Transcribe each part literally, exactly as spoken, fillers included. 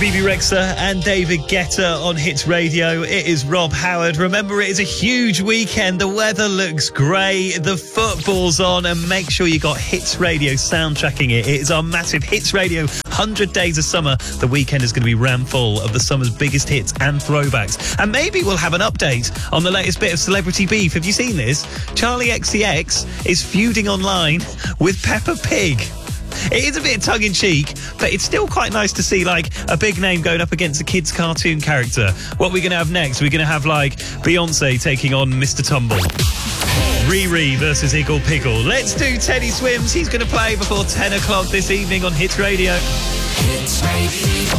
Bebe Rexha and David Guetta on Hits Radio. It is Rob Howard. Remember, it is a huge weekend. The weather looks grey. The football's on. And make sure you got Hits Radio soundtracking it. It is our massive Hits Radio one hundred Days of Summer. The weekend is going to be ram full of the summer's biggest hits and throwbacks. And maybe we'll have an update on the latest bit of celebrity beef. Have you seen this? Charlie X C X is feuding online with Peppa Pig. It is a bit tongue-in-cheek, but it's still quite nice to see, like, a big name going up against a kid's cartoon character. What are we going to have next? We're going to have, like, Beyonce taking on Mister Tumble. Riri versus Iggle Piggle. Let's do Teddy Swims. He's going to play before ten o'clock this evening on Hits Radio. Hits Radio.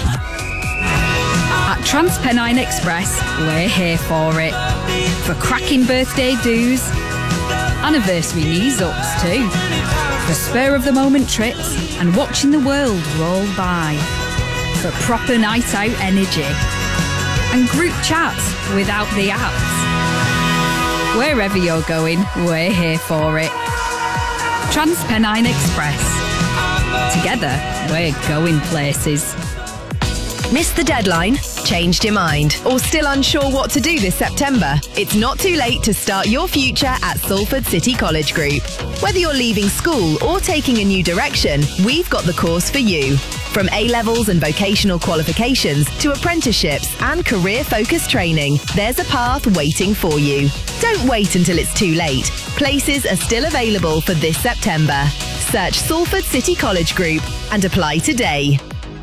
At TransPennine Express, we're here for it. For cracking birthday do's, anniversary knees-ups too. For spur-of-the-moment trips and watching the world roll by. For proper night-out energy. And group chats without the apps. Wherever you're going, we're here for it. TransPennine Express. Together, we're going places. Missed the deadline? Changed your mind? Or still unsure what to do this September? It's not too late to start your future at Salford City College Group. Whether you're leaving school or taking a new direction, we've got the course for you. From A-levels and vocational qualifications to apprenticeships and career-focused training, there's a path waiting for you. Don't wait until it's too late. Places are still available for this September. Search Salford City College Group and apply today.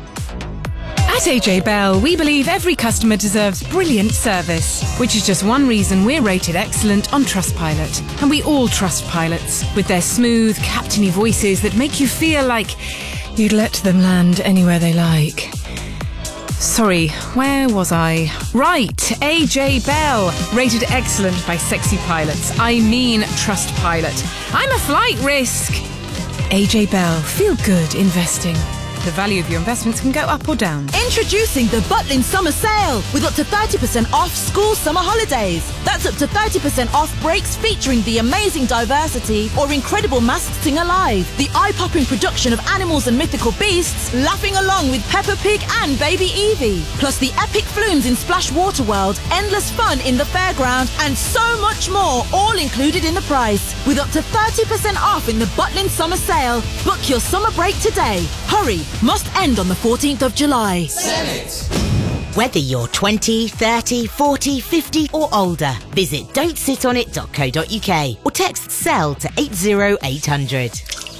At A J Bell, we believe every customer deserves brilliant service, which is just one reason we're rated excellent on Trustpilot. And we all trust pilots, with their smooth, captainy voices that make you feel like you'd let them land anywhere they like. Sorry, where was I? Right, A J Bell, rated excellent by sexy pilots. I mean Trustpilot. I'm a flight risk. A J Bell, feel good investing. The value of your investments can go up or down. Introducing the Butlin Summer Sale with up to thirty percent off school summer holidays. That's up to thirty percent off breaks featuring the amazing diversity or incredible Masked Singer Live. The eye-popping production of animals and mythical beasts laughing along with Peppa Pig and Baby Evie. Plus the epic flumes in Splash Water World, endless fun in the fairground and so much more, all included in the price. With up to thirty percent off in the Butlin Summer Sale. Book your summer break today. Hurry! Must end on the fourteenth of July. Whether you're twenty, thirty, forty, fifty or older, visit don't sit on it dot co dot uk or text SELL to eight zero eight hundred.